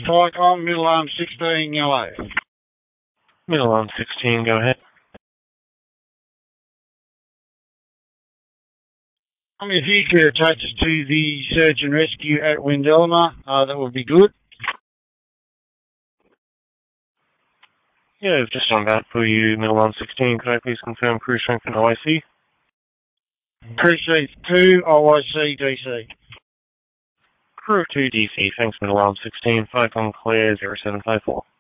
FICOM, middle arm 16, yellow. Middle arm 16, go ahead. If you could attach us to the search and rescue at Wendelma, that would be good. Yeah, I've just done that for you, middle arm 16. Could I please confirm crew strength and OIC? Crew Chief 2, OIC, DC. Crew 2 DC, thanks, middle arm 16. FICOM clear 0754.